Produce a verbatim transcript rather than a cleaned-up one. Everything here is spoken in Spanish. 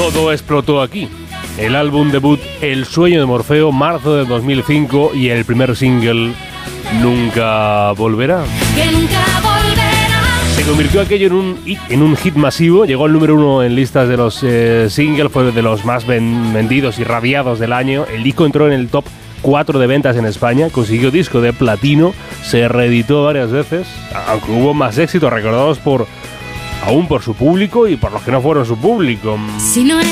Todo explotó aquí. El álbum debut El sueño de Morfeo, marzo de dos mil cinco, y el primer single Nunca volverá. Que nunca volverá. Se convirtió aquello en un hit, en un hit masivo, llegó al número uno en listas de los eh, singles, fue de los más ven- vendidos y rabiados del año. El disco entró en el top cuatro de ventas en España, consiguió disco de platino, se reeditó varias veces, aunque hubo más éxitos recordados por aún por su público y por los que no fueron su público. Si no